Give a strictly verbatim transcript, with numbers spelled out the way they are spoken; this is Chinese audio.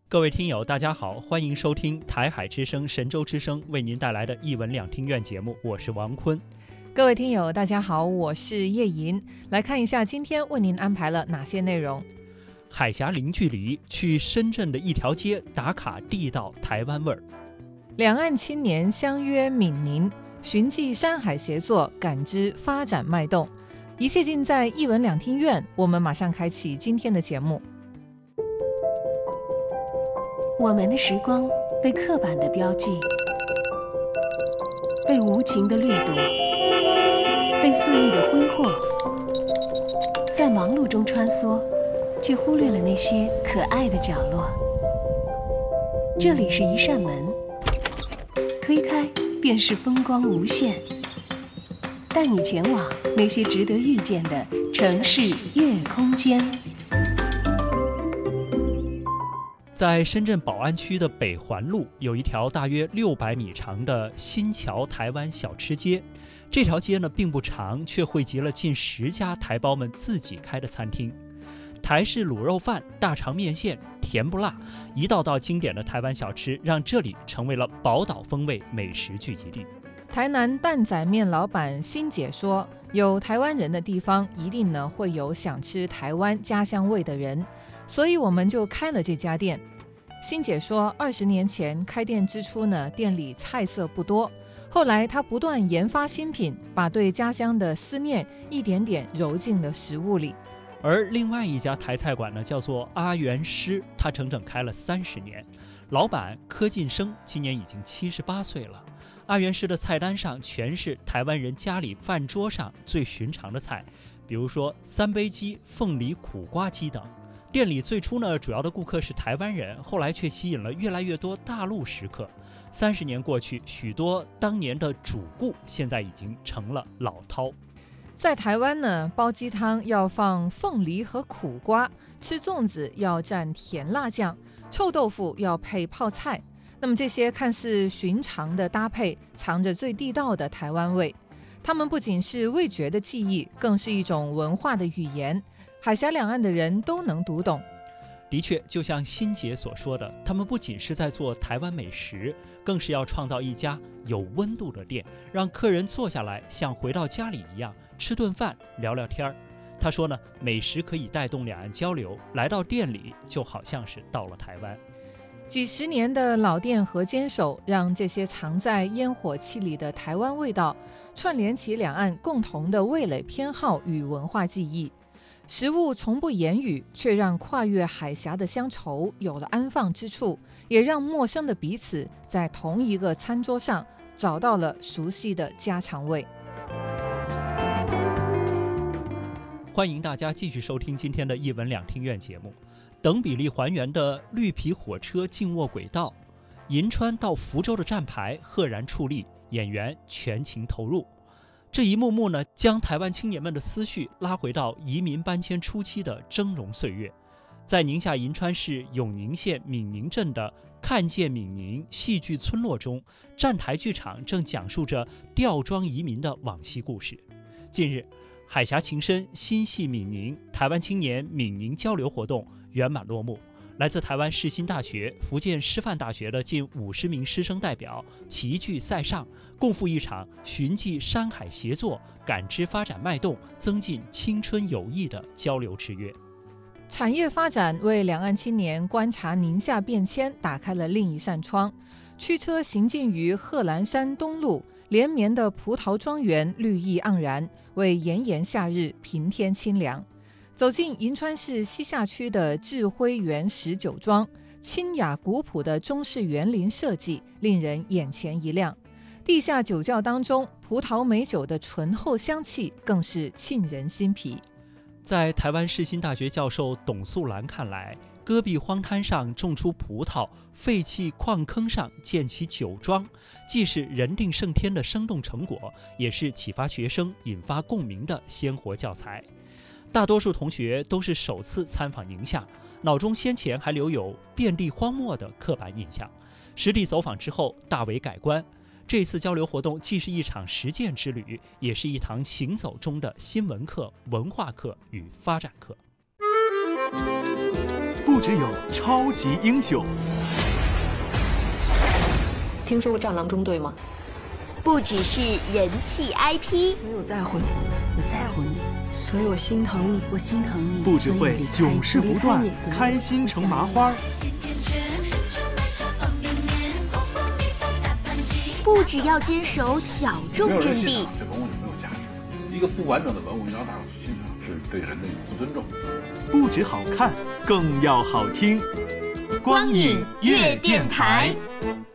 各位听友大家好，欢迎收听台海之声神州之声为您带来的一文两厅院节目，我是王坤。 各位听友大家好，我是叶莹。来看一下今天为您安排了哪些内容。 海峡零距离，去深圳的一条街打卡地道台湾味儿。 两岸青年相约闽宁，寻迹山海协作，感知发展脉动。一切尽在一文两厅院，我们马上开启今天的节目。 我们的时光被刻板的标记，被无情的掠夺，被肆意的挥霍，在忙碌中穿梭，却忽略了那些可爱的角落。这里是一扇门，推开便是风光无限，带你前往那些值得遇见的城市夜空间。 在深圳宝安区的北环路有一条大约六百米长的新桥台湾小吃街。这条街呢并不长，却汇集了近十家台胞们自己开的餐厅。台式卤肉饭、大肠面线、甜不辣，一道道经典的台湾小吃，让这里成为了宝岛风味美食聚集地。 台南担仔面老板欣姐说，有台湾人的地方，一定呢会有想吃台湾家乡味的人，所以我们就开了这家店。欣姐说，二十年前开店之初呢，店里菜色不多，后来她不断研发新品，把对家乡的思念一点点揉进了食物里。 而另外一家台菜馆呢，叫做阿元师，它整整开了三十年，老板柯进生今年已经七十八岁了。阿元师的菜单上全是台湾人家里饭桌上最寻常的菜，比如说三杯鸡、凤梨苦瓜鸡等。店里最初呢，主要的顾客是台湾人，后来却吸引了越来越多大陆食客。三十年过去，许多当年的主顾现在已经成了老饕。 在台湾呢，煲鸡汤要放凤梨和苦瓜，吃粽子要蘸甜辣酱，臭豆腐要配泡菜。那么这些看似寻常的搭配，藏着最地道的台湾味。它们不仅是味觉的记忆，更是一种文化的语言。海峡两岸的人都能读懂。 的确，就像欣姐所说的，他们不仅是在做台湾美食，更是要创造一家有温度的店，让客人坐下来像回到家里一样，吃顿饭聊聊天儿。他说呢，美食可以带动两岸交流，来到店里就好像是到了台湾。 几十年的老店和坚守，让这些藏在烟火气里的台湾味道，串联起两岸共同的味蕾偏好与文化记忆。食物从不言语，却让跨越海峡的乡愁有了安放之处，也让陌生的彼此在同一个餐桌上找到了熟悉的家常味。 欢迎大家继续收听今天的一文两厅院节目。等比例还原的绿皮火车静卧轨道，银川到福州的站牌赫然矗立，演员全情投入。这一幕幕呢，将台湾青年们的思绪拉回到移民搬迁初期的峥嵘岁月。在宁夏银川市永宁县闽宁镇的看见闽宁戏剧村落中，站台剧场正讲述着吊庄移民的往昔故事。近日，海峡情深新系闽宁台湾青年闽宁交流活动圆满落幕。来自台湾世新大学、福建师范大学的近五十名师生代表齐聚塞上，共赴一场寻迹山海协作、感知发展脉动、增进青春友谊的交流之约。 产业发展为两岸青年观察宁夏变迁打开了另一扇窗。驱车行进于贺兰山东路，连绵的葡萄庄园绿意盎然，为炎炎夏日平添清凉。走进银川市西夏区的智辉园十九庄，清雅古朴的中式园林设计令人眼前一亮。地下酒窖当中，葡萄美酒的醇厚香气更是沁人心脾。 在台湾世新大学教授董素兰看来，戈壁荒滩上种出葡萄，废弃矿坑上建起酒庄，既是人定胜天的生动成果，也是启发学生、引发共鸣的鲜活教材。大多数同学都是首次参访宁夏，脑中先前还留有遍地荒漠的刻板印象，实地走访之后大为改观。这次交流活动既是一场实践之旅，也是一堂行走中的新闻课、文化课与发展课。 不只有超级英雄。 听说过战狼中队吗？ 不只是人气 I P， 所以我在乎你， 我在乎你， 所以我心疼你， 我心疼你。 不只会囧事不断，开心成麻花。 不只要坚守小众阵地， 这文物就没有价值。一个不完整的文物，你让大伙去欣赏，是对人的不尊重。 不只好看，更要好听。光影乐电台。